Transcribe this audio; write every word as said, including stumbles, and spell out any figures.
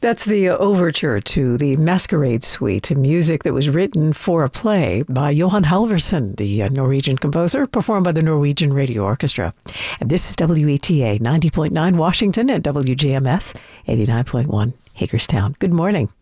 That's the overture to the Masquerade Suite, music that was written for a play by Johan Halvorsen, the Norwegian composer, performed by the Norwegian Radio Orchestra. And this is W E T A ninety point nine Washington and W J M S eighty-nine point one Hagerstown. Good morning.